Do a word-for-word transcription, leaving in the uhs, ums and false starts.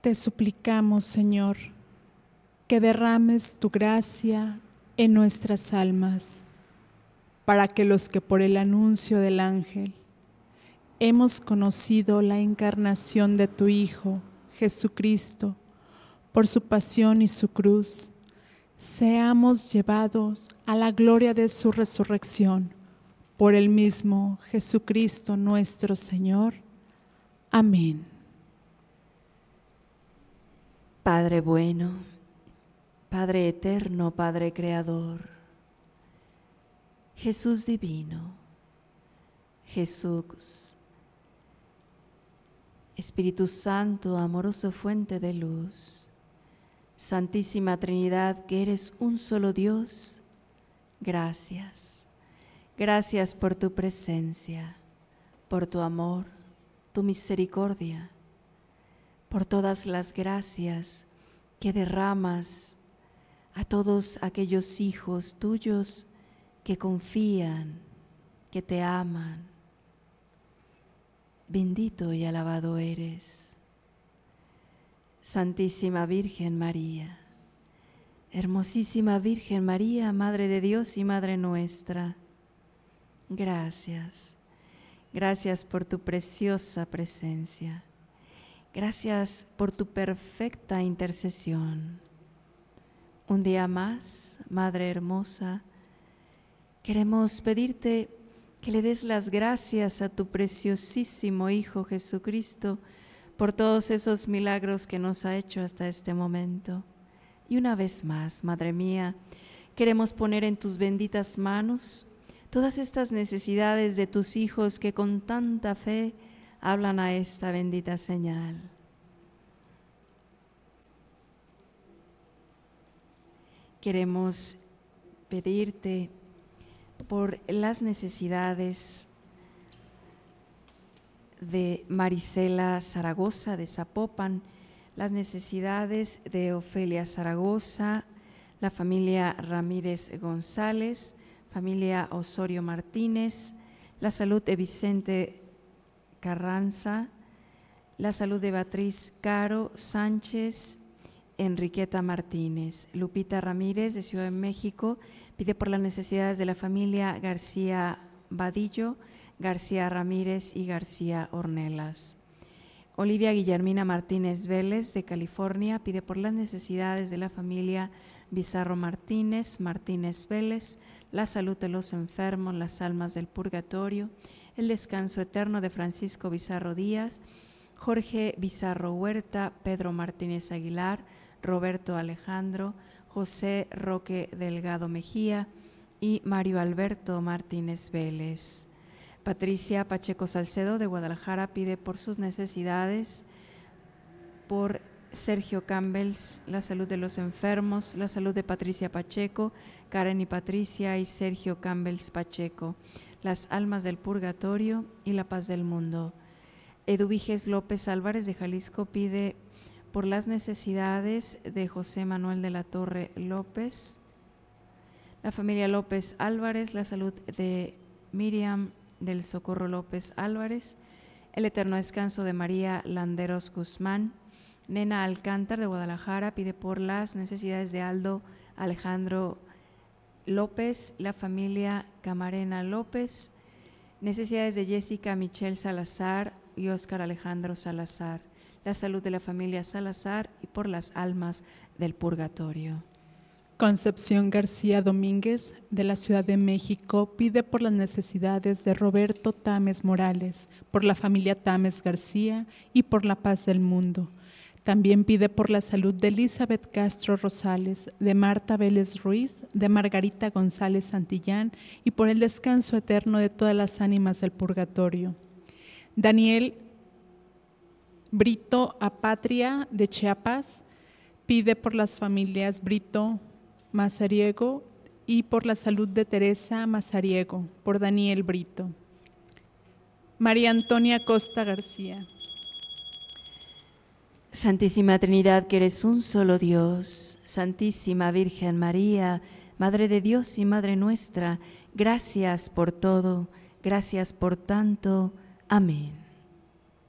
Te suplicamos, Señor, que derrames tu gracia en nuestras almas, para que los que por el anuncio del ángel hemos conocido la encarnación de tu Hijo, Jesucristo, por su pasión y su cruz, seamos llevados a la gloria de su resurrección, por el mismo Jesucristo nuestro Señor. Amén. Padre bueno, Padre eterno, Padre creador, Jesús divino, Jesús, Espíritu Santo, amoroso fuente de luz, Santísima Trinidad, que eres un solo Dios, gracias. Gracias por tu presencia, por tu amor, tu misericordia, por todas las gracias que derramas a todos aquellos hijos tuyos que confían, que te aman. Bendito y alabado eres, Santísima Virgen María, hermosísima Virgen María, Madre de Dios y Madre nuestra. Gracias, gracias por tu preciosa presencia. Gracias por tu perfecta intercesión. Un día más, Madre hermosa, queremos pedirte que le des las gracias a tu preciosísimo Hijo Jesucristo por todos esos milagros que nos ha hecho hasta este momento. Y una vez más, Madre mía, queremos poner en tus benditas manos todas estas necesidades de tus hijos que con tanta fe hablan a esta bendita señal. Queremos pedirte por las necesidades de Marisela Zaragoza de Zapopan, las necesidades de Ofelia Zaragoza, la familia Ramírez González, familia Osorio Martínez, la salud de Vicente Carranza, la salud de Beatriz Caro Sánchez, Enriqueta Martínez. Lupita Ramírez de Ciudad de México pide por las necesidades de la familia García Vadillo, García Ramírez y García Ornelas. Olivia Guillermina Martínez Vélez de California pide por las necesidades de la familia Bizarro Martínez, Martínez Vélez, la salud de los enfermos, las almas del purgatorio, el descanso eterno de Francisco Bizarro Díaz, Jorge Bizarro Huerta, Pedro Martínez Aguilar, Roberto Alejandro, José Roque Delgado Mejía y Mario Alberto Martínez Vélez. Patricia Pacheco Salcedo de Guadalajara pide por sus necesidades, por Sergio Campbells, la salud de los enfermos, la salud de Patricia Pacheco, Karen y Patricia y Sergio Campbells Pacheco, las almas del purgatorio y la paz del mundo. Eduviges López Álvarez de Jalisco pide por las necesidades de José Manuel de la Torre López, la familia López Álvarez, la salud de Miriam del Socorro López Álvarez, el eterno descanso de María Landeros Guzmán. Nena Alcántar de Guadalajara pide por las necesidades de Aldo Alejandro López, la familia Camarena López, necesidades de Jessica Michelle Salazar y Óscar Alejandro Salazar, la salud de la familia Salazar y por las almas del purgatorio. Concepción García Domínguez de la Ciudad de México pide por las necesidades de Roberto Tames Morales, por la familia Tames García y por la paz del mundo. También pide por la salud de Elizabeth Castro Rosales, de Marta Vélez Ruiz, de Margarita González Santillán y por el descanso eterno de todas las ánimas del purgatorio. Daniel Brito Apatria de Chiapas pide por las familias Brito Mazariego y por la salud de Teresa Mazariego, por Daniel Brito. María Antonia Costa García. Santísima Trinidad, que eres un solo Dios, Santísima Virgen María, Madre de Dios y Madre nuestra, gracias por todo, gracias por tanto. Amén.